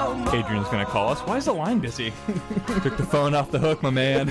Adrian's going to call us. Why is the line busy? Took the phone off the hook, my man.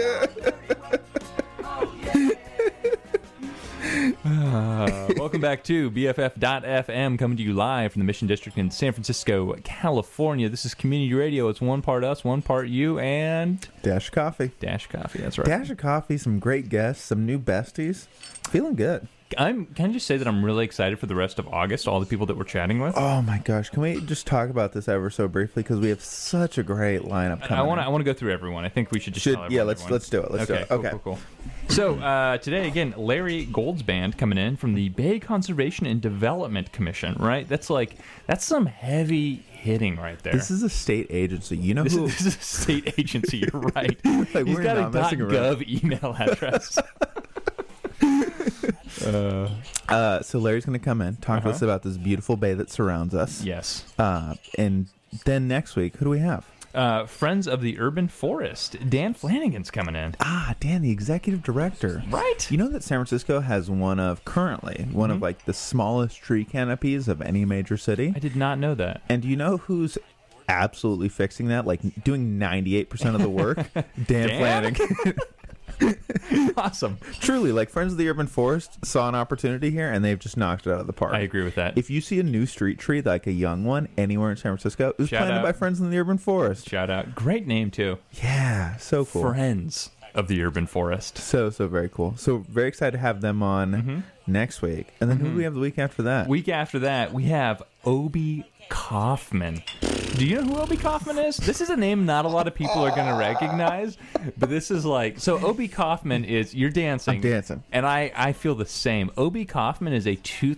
Welcome back to BFF.FM, coming to you live from the Mission District in San Francisco, California. This is community radio. It's one part us, one part you, and... Dash of Coffee. Dash Coffee, that's right. Dash of Coffee, some great guests, some new besties. Feeling good. Can I just say that I'm really excited for the rest of August, all the people that we're chatting with? Oh my gosh, can we just talk about this ever so briefly, because we have such a great lineup coming. I want to go through everyone. I think we should just tell everyone. Yeah, let's do it. Let's do it. Okay. Cool. So today again, Larry Goldsband coming in from the Bay Conservation and Development Commission. Right, that's some heavy hitting right there. This is a state agency. You know this who? Is a state agency. You're right. Like, He's got a .gov email address. So Larry's going to come in, talk to us about this beautiful bay that surrounds us. Yes. And then next week, who do we have? Friends of the Urban Forest. Dan Flanagan's coming in. Dan, the executive director. Right. You know that San Francisco has one of like the smallest tree canopies of any major city? I did not know that. And do you know who's absolutely fixing that? Like doing 98% of the work? Dan Flanagan. Awesome. Truly, like Friends of the Urban Forest saw an opportunity here and they've just knocked it out of the park. I agree with that. If you see a new street tree, like a young one, anywhere in San Francisco, it was planted by Friends of the Urban Forest. Shout out. Great name, too. Yeah, so cool. Friends of the Urban Forest. So very cool. So very excited to have them on next week. And then who do we have the week after that? Week after that, we have Obi Kaufman. Do you know who Obi Kaufman is? This is a name not a lot of people are going to recognize, but this is like... So Obi Kaufman is... You're dancing. I'm dancing. And I feel the same. Obi Kaufman is a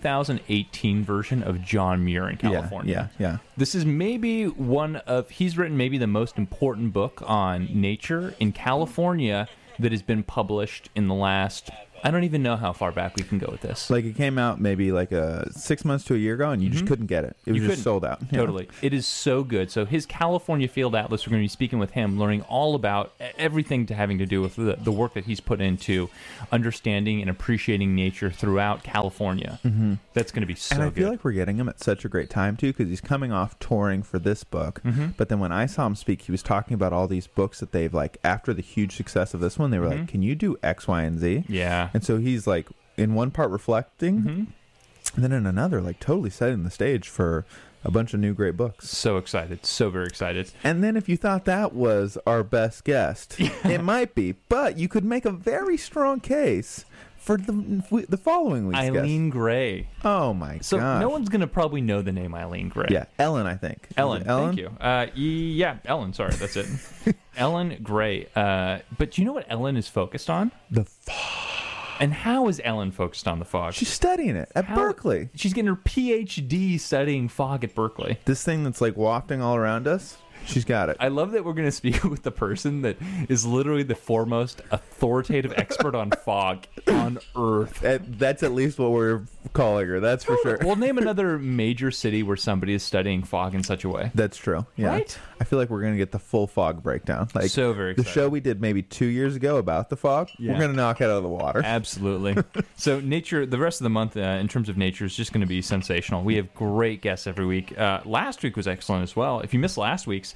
2018 version of John Muir in California. Yeah. This is maybe he's written maybe the most important book on nature in California that has been published in the last... I don't even know how far back we can go with this. Like, it came out maybe like 6 months to a year ago, and you just couldn't get it. It was just sold out. Totally. It is so good. So his California Field Atlas, we're going to be speaking with him, learning all about everything having to do with the work that he's put into understanding and appreciating nature throughout California. That's going to be so good. And I feel like we're getting him at such a great time, too, because he's coming off touring for this book. But then when I saw him speak, he was talking about all these books that they've, like, after the huge success of this one, they were like, can you do X, Y, and Z? Yeah. And so he's like in one part reflecting, and then in another like totally setting the stage for a bunch of new great books. So excited. So very excited. And then if you thought that was our best guest, it might be, but you could make a very strong case for the following week's Eileen guest. Gray. Oh my god. So no one's going to probably know the name Eileen Gray. Yeah, Ellen, I think. Ellen, thank you. Yeah, Ellen, sorry, that's it. Ellen Gray. But do you know what Ellen is focused on? The fog. And how is Ellen focused on the fog? She's studying it at Berkeley. She's getting her PhD studying fog at Berkeley. This thing that's like wafting all around us, she's got it. I love that we're going to speak with the person that is literally the foremost authoritative expert on fog on Earth. That's at least what we're calling her. That's for sure. We'll name another major city where somebody is studying fog in such a way. That's true. Yeah. Right? I feel like we're going to get the full fog breakdown. Like so very excited. The show we did maybe 2 years ago about the fog, we're going to knock it out of the water. Absolutely. So nature, the rest of the month in terms of nature is just going to be sensational. We have great guests every week. Last week was excellent as well. If you missed last week's,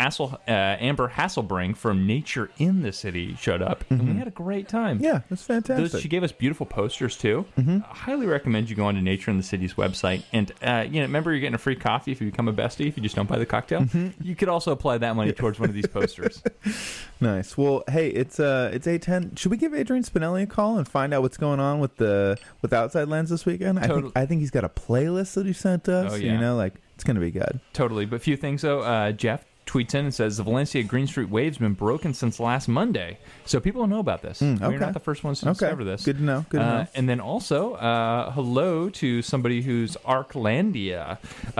Amber Hasselbring from Nature in the City showed up, and we had a great time. Yeah, that's fantastic. She gave us beautiful posters too. I highly recommend you go on to Nature in the City's website, and remember, you're getting a free coffee if you become a bestie. If you just don't buy the cocktail, you could also apply that money towards one of these posters. Nice. Well, hey, it's 8:10. Should we give Adrian Spinelli a call and find out what's going on with Outside Lens this weekend? I think he's got a playlist that he sent us. Oh, yeah. It's going to be good. Totally. But a few things though. Jeff tweets in and says the Valencia Green Street wave's been broken since last Monday, so people don't know about this. We're not the first ones to discover this. Good to know. Good to know. And then also, hello to somebody who's Arclandia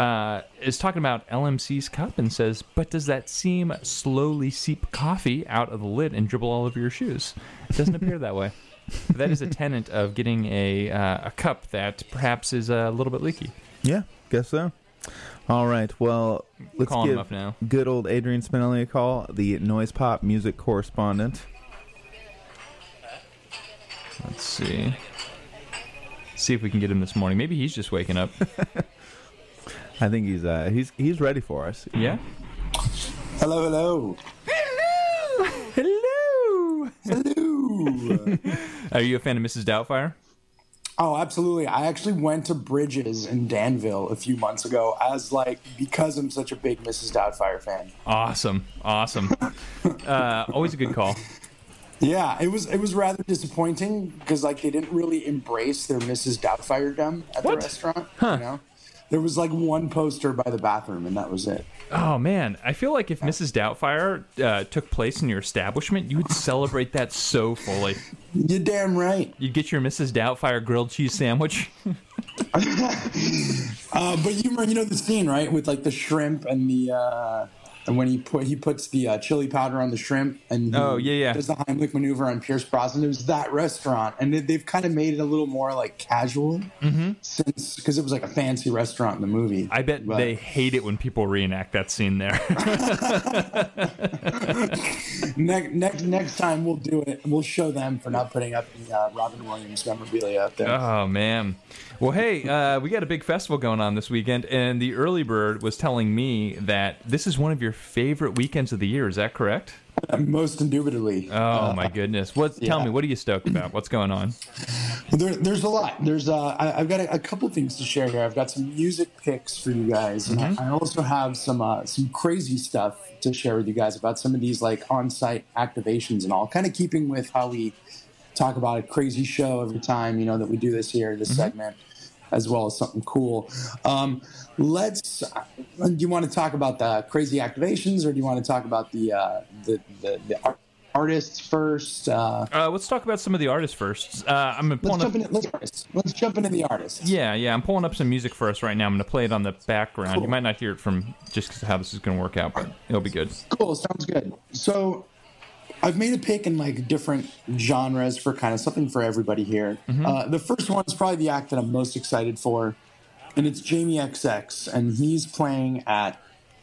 is talking about LMC's cup and says, but does that seem slowly seep coffee out of the lid and dribble all over your shoes? It doesn't appear that way. That is a tenet of getting a cup that perhaps is a little bit leaky. Yeah, guess so. All right, well, let's Calling give him up now. Good old Adrian Spinelli a call, the Noise Pop music correspondent. Let's see. See if we can get him this morning. Maybe he's just waking up. I think he's ready for us. Yeah. Hello. Are you a fan of Mrs. Doubtfire? Oh, absolutely. I actually went to Bridges in Danville a few months ago because I'm such a big Mrs. Doubtfire fan. Awesome. Always a good call. Yeah, it was rather disappointing because they didn't really embrace their Mrs. Doubtfire-dom at the restaurant. Huh. You know? There was one poster by the bathroom, and that was it. Oh, man. I feel like if Mrs. Doubtfire took place in your establishment, you would celebrate that so fully. You're damn right. You'd get your Mrs. Doubtfire grilled cheese sandwich. But you know the scene, right? With the shrimp and the and when he puts the chili powder on the shrimp and does the Heimlich maneuver on Pierce Brosnan. It was that restaurant, and they've kind of made it a little more casual since, because it was a fancy restaurant in the movie. I bet they hate it when people reenact that scene there. Next time we'll do it. We'll show them for not putting up the Robin Williams memorabilia out there. Oh man. Well, hey, we got a big festival going on this weekend, and the early bird was telling me that this is one of your favorite weekends of the year. Is that correct? Most indubitably. Oh my goodness! Tell me, what are you stoked about? What's going on? Well, there's a lot. I've got a couple things to share here. I've got some music picks for you guys, and I also have some crazy stuff to share with you guys about some of these on-site activations and all. Kind of keeping with how we talk about a crazy show every time that we do this segment, as well as something cool. Do you want to talk about the crazy activations, or do you want to talk about the artists first? Let's talk about some of the artists first. Let's jump into the artists. Yeah. I'm pulling up some music for us right now. I'm going to play it on the background. Cool. You might not hear it from just because of how this is going to work out, but it'll be good. Cool. Sounds good. So I've made a pick in different genres for kind of something for everybody here. The first one is probably the act that I'm most excited for, and it's Jamie XX, and he's playing at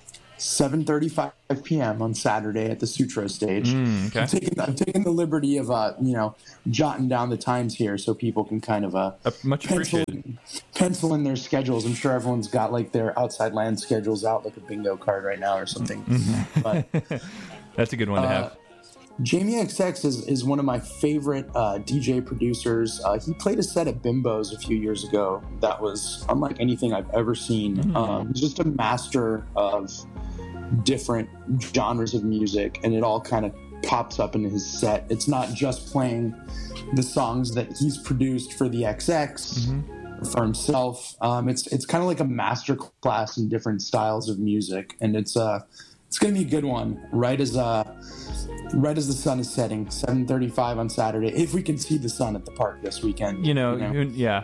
7:35 p.m. on Saturday at the Sutro stage. Okay. I'm taking the liberty of jotting down the times here so people can kind of much pencil in their schedules. I'm sure everyone's got their Outside Land schedules out like a bingo card right now or something. But that's a good one to have. Jamie XX is one of my favorite DJ producers. He played a set at Bimbo's a few years ago that was unlike anything I've ever seen. He's just a master of different genres of music, and it all kind of pops up in his set. It's not just playing the songs that he's produced for the XX, for himself. It's kind of like a master class in different styles of music, and it's going to be a good one. Right as the sun is setting, 7:35 on Saturday. If we can see the sun at the park this weekend, yeah.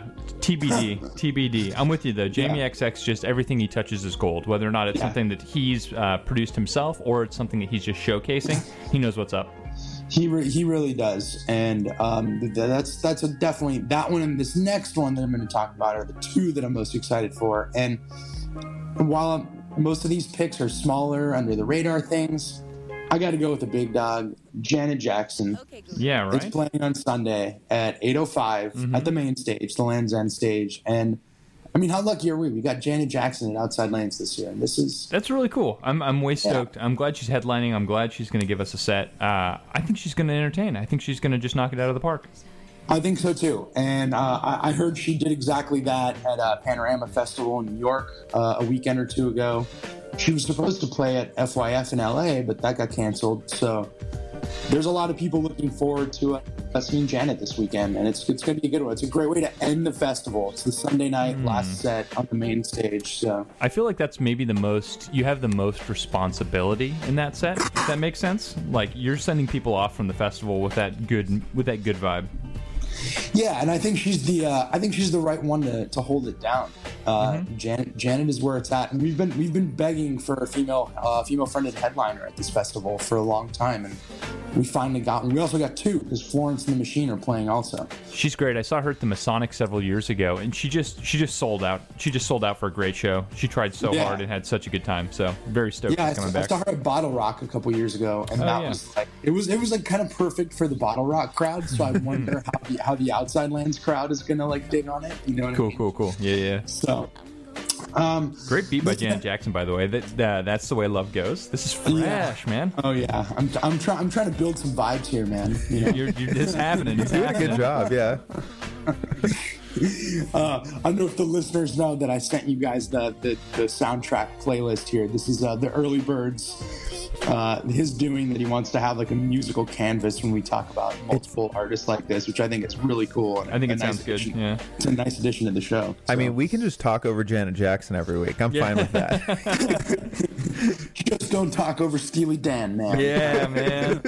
TBD. I'm with you though. Jamie XX, just everything he touches is gold. Whether or not it's something that he's produced himself or it's something that he's just showcasing, he knows what's up. He really does, and that's definitely that one. And this next one that I'm going to talk about are the two that I'm most excited for. And while most of these picks are smaller, under the radar things, I got to go with the big dog, Janet Jackson. Yeah, right. It's playing on Sunday at 8:05 at the main stage, the Land's End stage. And I mean, how lucky are we? We got Janet Jackson at Outside Lands this year, and that's really cool. I'm way stoked. I'm glad she's headlining. I'm glad she's going to give us a set. I think she's going to entertain. I think she's going to just knock it out of the park. I think so too, and I heard she did exactly that at Panorama Festival in New York a weekend or two ago. She was supposed to play at FYF in LA, but that got canceled. So there's a lot of people looking forward to seeing Janet this weekend, and it's going to be a good one. It's a great way to end the festival. It's the Sunday night last set on the main stage. So I feel like that's maybe you have the most responsibility in that set. If that makes sense. Like you're sending people off from the festival with that good vibe. Yeah, and I think she's the right one to hold it down. Janet is where it's at, and we've been begging for a female fronted headliner at this festival for a long time, and we finally got one. We also got two because Florence and the Machine are playing also. She's great. I saw her at the Masonic several years ago, and she just sold out. She just sold out for a great show. She tried so hard and had such a good time. So very stoked she's coming back. I saw her at Bottle Rock a couple years ago, and was like kind of perfect for the Bottle Rock crowd. So I wonder how the Outside Lands crowd is gonna dig on it. You know what I mean? Cool. Yeah. So Great beat by Janet Jackson, by the way. That's the way love goes. This is fresh, man. Oh yeah, I'm trying to build some vibes here, man. You know? It's happening. It's Doing a happening. good job, yeah. I don't know if the listeners know that I sent you guys the soundtrack playlist here. This is the Early Birds, his doing that he wants to have like a musical canvas when we talk about multiple artists like this, which I think is really cool. And I think it nice sounds good. addition. Yeah. It's a nice addition to the show. I mean, we can just talk over Janet Jackson every week. I'm fine with that. Just don't talk over Steely Dan, man. Yeah, man.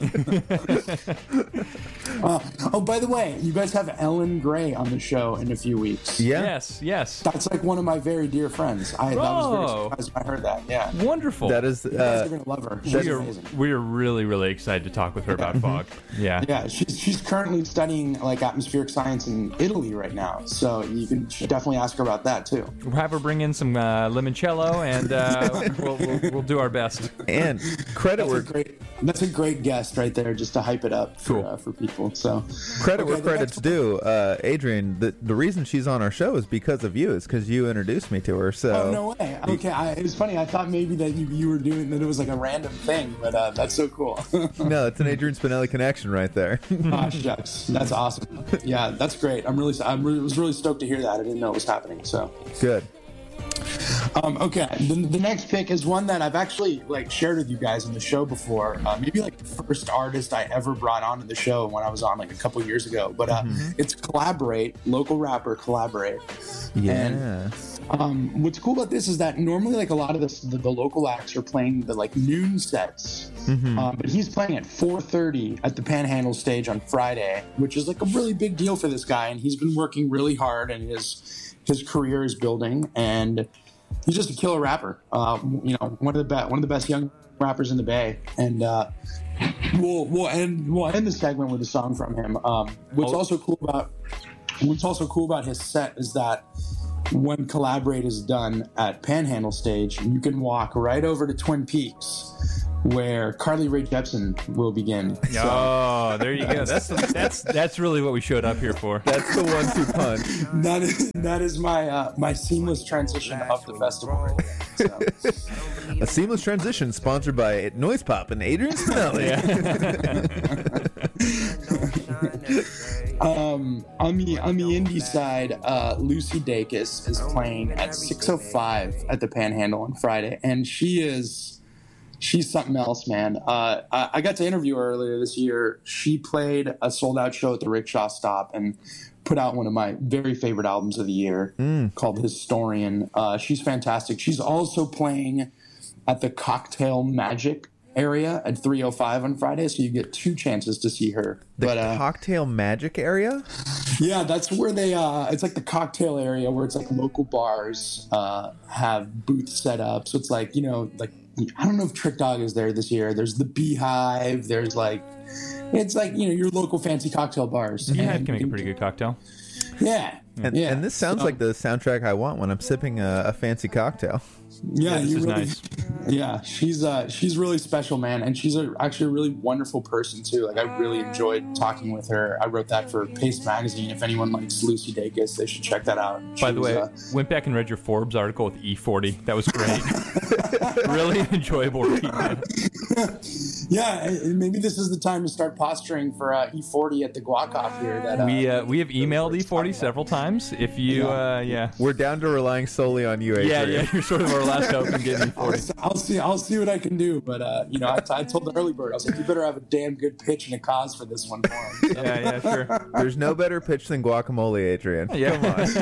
Oh, by the way, you guys have Ellen Gray on the show in a few weeks. Yeah. Yes. That's like one of my very dear friends. That was very surprised when I heard that. Yeah. Wonderful. That is. You guys are going to love her. She's amazing. We are really, really excited to talk with her about fog. Yeah. Yeah, she's currently studying like atmospheric science in Italy right now, so you can definitely ask her about that too. We'll have her bring in some limoncello, and we'll do our best. And credit where That's a great guest right there, just to hype it up for people. So credit where credit's due. Adrian, the reason she's on our show is because of you. It's because you introduced me to her. So. Oh, no way. Okay, it was funny. I thought maybe that you were doing that. It was like a random thing, but that's so cool. No, it's an Adrian Spinelli connection right there. Ah, shucks, that's awesome. Yeah, that's great. I was really stoked to hear that. I didn't know it was happening. So Good. Okay, the next pick is one that I've actually like shared with you guys on the show before. Maybe like the first artist I ever brought onto the show when I was on like a couple years ago. But it's Collaborate, local rapper Collaborate. Yeah. And what's cool about this is that normally like a lot of the local acts are playing the like noon sets, but he's playing at 4:30 at the Panhandle stage on Friday, which is like a really big deal for this guy. And he's been working really hard, and his career is building, and he's just a killer rapper. One of the best young rappers in the Bay, and we'll end the segment with a song from him. What's also cool about his set is that when Collaborate is done at Panhandle stage, you can walk right over to Twin Peaks, where Carly Rae Jepsen will begin. Oh, there you go. That's really what we showed up here for. That's the 1-2 punch. That is my seamless transition of the festival. So. A seamless transition sponsored by Noise Pop and Adrian Spinelli. On the indie side, Lucy Dacus is playing at 6:05 at the Panhandle on Friday, and she's something else, man. I got to interview her earlier this year. She played a sold-out show at the Rickshaw Stop and put out one of my very favorite albums of the year called Historian. She's fantastic. She's also playing at the Cocktail Magic area at 3:05 on Friday, so you get two chances to see her. The Cocktail Magic area? Yeah, that's where they it's like the cocktail area where it's like local bars have booths set up. So it's like, like I don't know if Trick Dog is there this year. There's the Beehive. There's like, it's like, your local fancy cocktail bars. Yeah, it can make a pretty good cocktail. Yeah. And this sounds like the soundtrack I want when I'm sipping a fancy cocktail. Yeah, this is nice. Yeah, she's really special, man, and she's actually a really wonderful person too. Like, I really enjoyed talking with her. I wrote that for Paste Magazine. If anyone likes Lucy Dacus, they should check that out. By the way, went back and read your Forbes article with E40. That was great. Really enjoyable read. Yeah, maybe this is the time to start posturing for E40 at the Guac Off here. That we have emailed E40 several times. If you, we're down to relying solely on you, Adrian. Yeah, you're sort of our last hope in getting E40. I'll see what I can do. But I told the early bird, I was like, you better have a damn good pitch and a cause for this one for him. So. Yeah, sure. There's no better pitch than guacamole, Adrian. Yeah.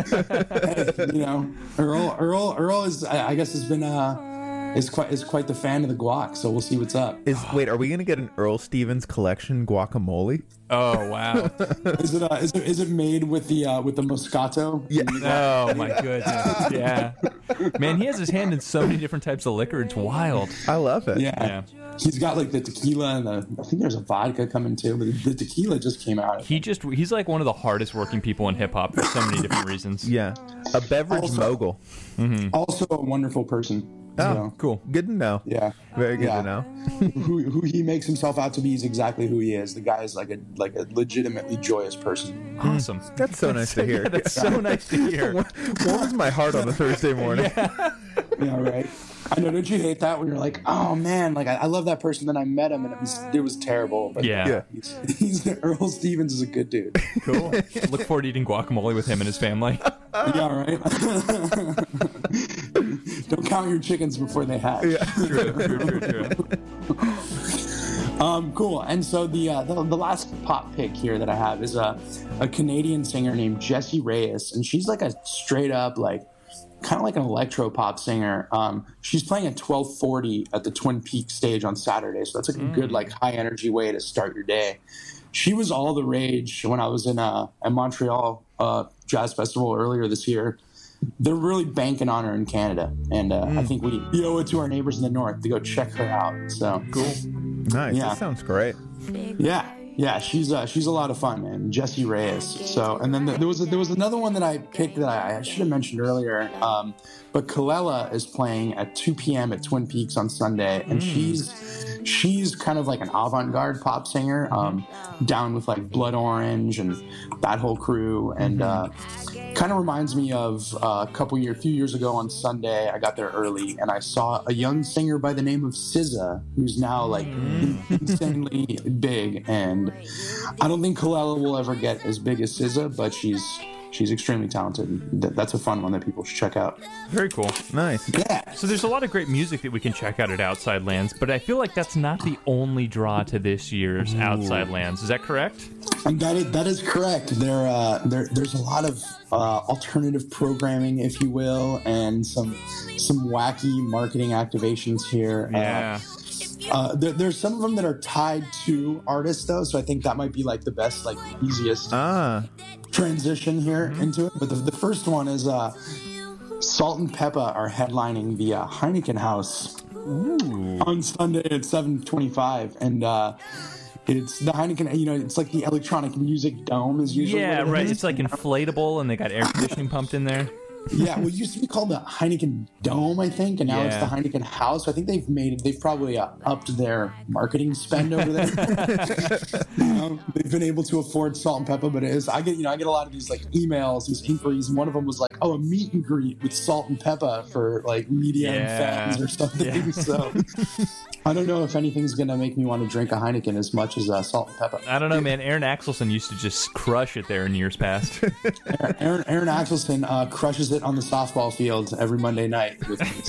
Come on. Earl is, I guess, has been is quite the fan of the guac, so we'll see what's up. Wait, are we gonna get an Earl Stevens collection guacamole? Oh wow! Is it made with the Moscato? Yeah. Oh my goodness! Yeah, man, he has his hand in so many different types of liquor. It's wild. I love it. Yeah. He's got like the tequila and I think there's a vodka coming too, but the tequila just came out. He's like one of the hardest working people in hip hop for so many different reasons. Yeah, a beverage mogul. Also a wonderful person. So, Cool. Good to know. yeah, Very good Yeah. to know. who he makes himself out to be is exactly who he is. The guy is like a legitimately joyous person. Awesome. That's so nice to hear. Yeah, that's so nice to hear. Warms my heart on a Thursday morning. Yeah, right. I know. Don't you hate that when you're like, oh man, like I love that person, then I met him and it was terrible. But Yeah. he's Earl Stevens is a good dude. Cool. Look forward to eating guacamole with him and his family. Yeah, right. Don't count your chickens before they hatch. Yeah. True. Cool. And so the last pop pick here that I have is a Canadian singer named Jessie Reyes, and she's like a straight up like kind of like an electro pop singer. She's playing at 12:40 at the Twin Peaks stage on Saturday, so that's like a good like high energy way to start your day. She was all the rage when I was in a Montreal jazz festival earlier this year. They're really banking on her in Canada, and I think we owe it to our neighbors in the north to go check her out. So Cool. Nice. Yeah. That sounds great. Yeah, she's a lot of fun, man. Jessie Reyes. So, and then there was another one that I picked that I should have mentioned earlier. But Kalela is playing at 2 p.m. at Twin Peaks on Sunday, and she's kind of like an avant-garde pop singer, down with like Blood Orange and That Whole Crew, and kind of reminds me of a few years ago on Sunday. I got there early and I saw a young singer by the name of SZA, who's now like insanely big, and I don't think Kalela will ever get as big as SZA, but she's extremely talented. That's a fun one that people should check out. Very cool. Nice. Yeah. So there's a lot of great music that we can check out at Outside Lands, but I feel like that's not the only draw to this year's Outside Lands. Is that correct? And that is correct. There's a lot of alternative programming, if you will, and some wacky marketing activations here. Yeah. There's some of them that are tied to artists, though, so I think that might be like the best, like easiest transition here into it. But the first one is Salt and Peppa are headlining the Heineken House on Sunday at 7:25, and it's the Heineken. It's like the electronic music dome is usually. Yeah, what it right. is. It's like inflatable, and they got air conditioning pumped in there. Yeah, well, it used to be called the Heineken Dome, I think, and now it's the Yeah. Heineken House. I think they've probably upped their marketing spend over there. They've been able to afford Salt and Peppa, but I get a lot of these like emails, these inquiries, and one of them was like, "Oh, a meet and greet with Salt and Peppa for like media and fans or something." Yeah. So I don't know if anything's gonna make me want to drink a Heineken as much as Salt and Peppa. I don't know, man. Aaron Axelson used to just crush it there in years past. Aaron Axelson crushes it on the softball field every Monday night with me.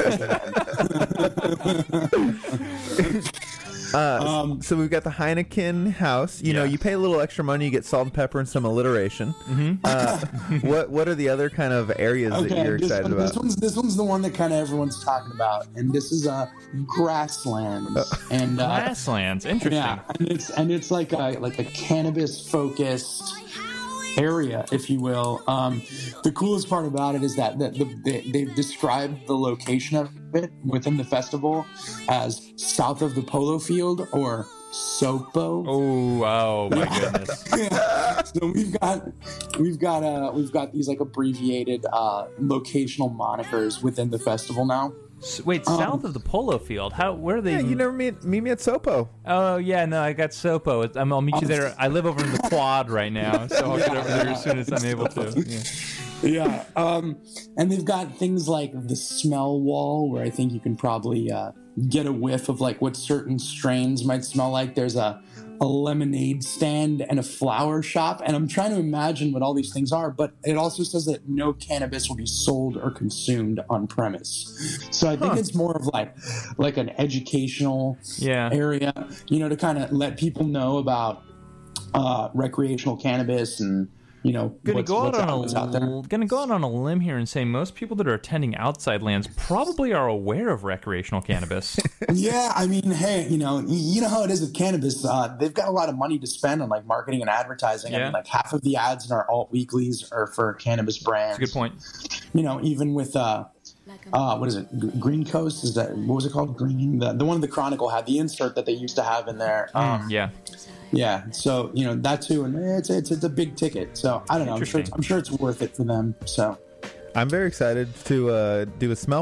So we've got the Heineken House. You know, you pay a little extra money, you get salt and pepper and some alliteration. What are the other kind of areas that you're excited about? This one's the one that kind of everyone's talking about, and this is Grasslands. And Grasslands, interesting. yeah, and it's like a cannabis focused area, if you will. The coolest part about it is that they've described the location of it within the festival as south of the polo field, or SOPO. Oh my goodness. So we've got these like abbreviated locational monikers within the festival now. Wait, south of the polo field? Where are they? Yeah, you never meet me at Sopo. Oh, yeah, no, I got Sopo. I'll meet you there. I live over in the quad right now, so I'll get over there as soon as I'm able to. Yeah. And they've got things like the smell wall, where I think you can probably get a whiff of like what certain strains might smell like. There's a lemonade stand and a flower shop, and I'm trying to imagine what all these things are, but it also says that no cannabis will be sold or consumed on premise. So I think it's more of like an educational area, to kind of let people know about recreational cannabis and Gonna go out out there. on a limb here and say most people that are attending Outside Lands probably are aware of recreational cannabis. Yeah, I mean, hey, you know how it is with cannabis. They've got a lot of money to spend on like marketing and advertising. I mean, like half of the ads in our alt weeklies are for cannabis brands. That's a good point. Even with what is it? Green Coast? What was it called? Green. The one of the Chronicle had the insert that they used to have in there. Yeah, so that too, and it's a big ticket. So I don't know. I'm sure it's worth it for them. So I'm very excited to do a smell wall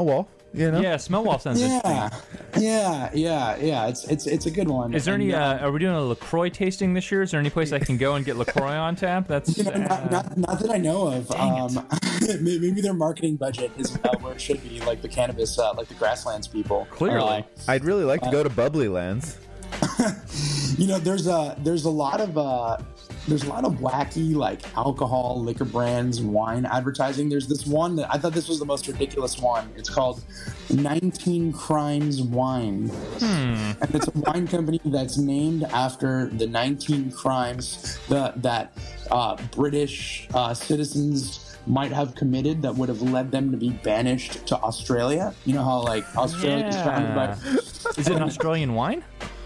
You know? Yeah, smell wall sounds interesting. Yeah. It's a good one. Is there any? Are we doing a LaCroix tasting this year? Is there any place I can go and get LaCroix on tap? That's not that I know of. Maybe their marketing budget is where it should be, like the cannabis, like the Grasslands people. Clearly, I'd really like to go to Bubbly Lands. There's a lot of wacky like alcohol, liquor brands, and wine advertising. There's this one that I thought this was the most ridiculous one. It's called 19 Crimes Wine, and it's a wine company that's named after the 19 crimes that British citizens might have committed that would have led them to be banished to Australia. You know how like Australia is founded by. Is it an Australian wine?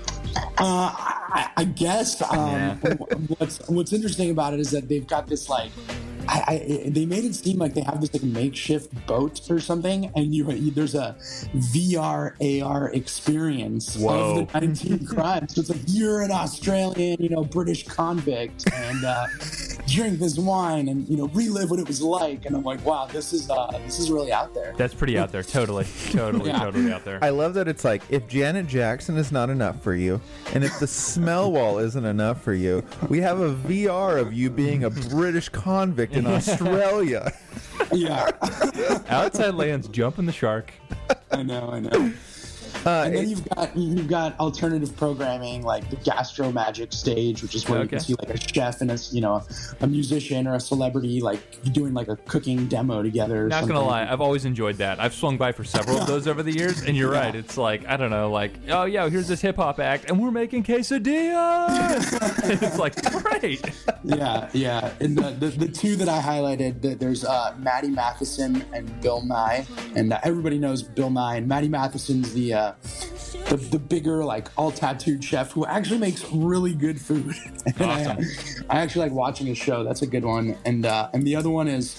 I guess what's interesting about it is that they've got this like they made it seem like they have this like makeshift boat or something, and there's a VR AR experience Whoa. of the 19 crimes. So it's like you're an Australian, British convict, and drink this wine and relive what it was like. And I'm like, wow, this is really out there. That's pretty out there. Totally out there. I love that it's like, if Janet Jackson is not enough for you, and if the smell wall isn't enough for you, we have a VR of you being a British convict in Australia. Yeah. Outside Lands jumping the shark. I know. And then you've got alternative programming like the Gastro Magic stage, which is where you can see like a chef and a musician or a celebrity like doing like a cooking demo together. Not gonna lie, I've always enjoyed that. I've swung by for several of those over the years, and you're right. It's like, I don't know, like, oh yeah, here's this hip hop act, and we're making quesadillas. It's like, great. Yeah. And the two that I highlighted, there's Maddie Matheson and Bill Nye, and everybody knows Bill Nye, and Maddie Matheson's the bigger, like all tattooed chef who actually makes really good food. And Awesome. I actually like watching his show. That's a good one. And the other one is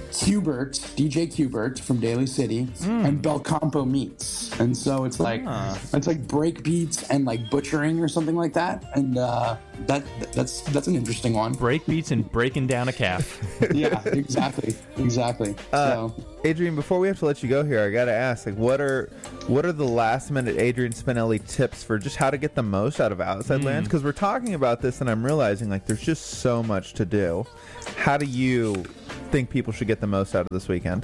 DJ Qbert from Daly City and Belcampo Meats. And so it's like break beats and like butchering or something like that. And that's an interesting one. Break beats and breaking down a calf. Yeah, exactly. So Adrian, before we have to let you go here, I gotta ask, like, what are the last minute Adrian Spinelli tips for just how to get the most out of Outside Lands? Because we're talking about this and I'm realizing like there's just so much to do. How do you think people should get the most out of this weekend?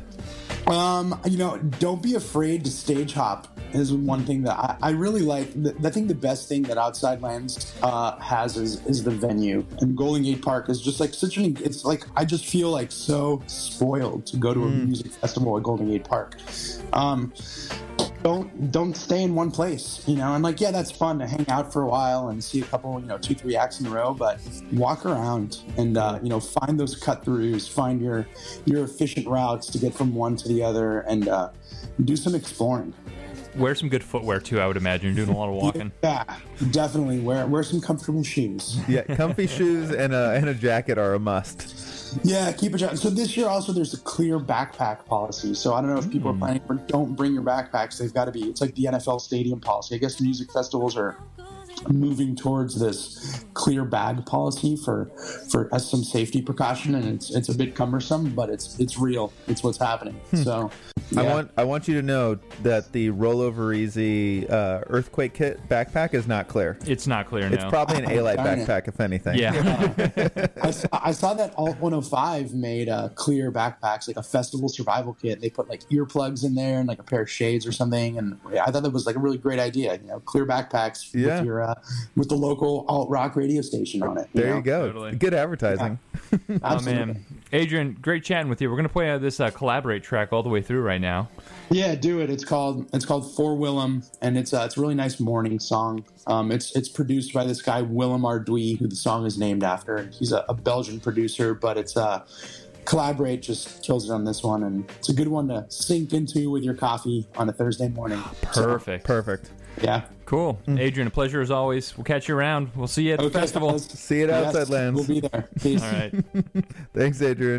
Don't be afraid to stage hop is one thing that I really like. I think the best thing that Outside Lands has is the venue. And Golden Gate Park is just like it's like, I just feel like so spoiled to go to a music festival at Golden Gate Park. Don't stay in one place, and like, yeah, that's fun to hang out for a while and see a couple, 2-3 acts in a row, but walk around and, find those cut throughs, find your efficient routes to get from one to the other, and do some exploring. Wear some good footwear too, I would imagine. You're doing a lot of walking. Yeah, definitely. Wear some comfortable shoes. Yeah, comfy shoes and a jacket are a must. Yeah, keep it down. So this year also there's a clear backpack policy. So I don't know if people are planning for don't bring your backpacks. They've got to be. It's like the NFL stadium policy. I guess music festivals are moving towards this clear bag policy for as some safety precaution, and it's a bit cumbersome, but it's real. It's what's happening. So yeah. I want you to know that the Rollover Easy earthquake kit backpack is not clear. It's not clear. It's no. probably an A-Light backpack, if anything. Yeah. I saw that Alt 105 made clear backpacks, like a festival survival kit. They put like earplugs in there and like a pair of shades or something, and I thought that was like a really great idea. Clear backpacks with your with the local alt rock radio station on it. There you go. Totally. Good advertising. Yeah. Oh man, Adrian, great chatting with you. We're gonna play this Collaborate track all the way through right now. Yeah, do it. It's called For Willem, and it's a really nice morning song. It's produced by this guy Willem Ardui, who the song is named after. He's a Belgian producer, but it's Collaborate just kills it on this one, and it's a good one to sink into with your coffee on a Thursday morning. Perfect. Perfect. Yeah. Cool. Adrian, a pleasure as always. We'll catch you around. We'll see you at the festival. Fellas. See you at Outside Lands. We'll be there. Peace. All right. Thanks, Adrian.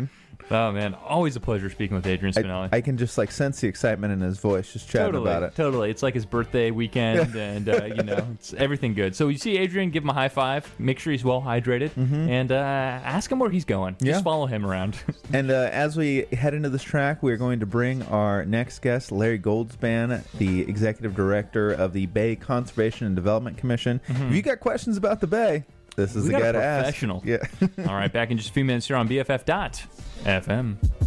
Oh, man. Always a pleasure speaking with Adrian Spinelli. I can just like sense the excitement in his voice just chatting about it. Totally. It's like his birthday weekend, and, it's everything good. So you see Adrian, give him a high five. Make sure he's well hydrated, and ask him where he's going. Yeah. Just follow him around. And as we head into this track, we're going to bring our next guest, Larry Goldspan, the executive director of the Bay Conservation and Development Commission. If you got questions about the Bay, this is the guy to ask. Professional. Yeah. All right, back in just a few minutes here on BFF.FM.